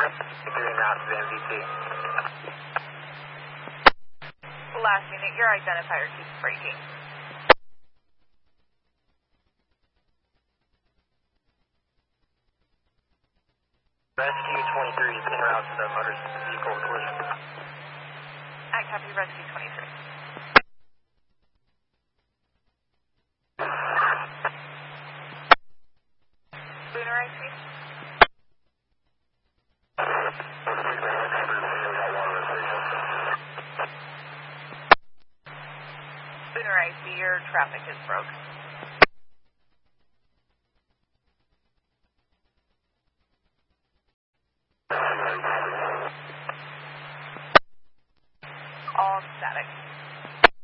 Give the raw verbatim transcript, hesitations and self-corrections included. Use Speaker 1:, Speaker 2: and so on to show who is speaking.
Speaker 1: Doing out to the M V P.
Speaker 2: Last unit, your identifier keeps breaking.
Speaker 1: Rescue twenty-three is en route to the motor vehicle collision.
Speaker 2: I copy Rescue twenty-three. Lunar I C? Lunar I C, your traffic is broke.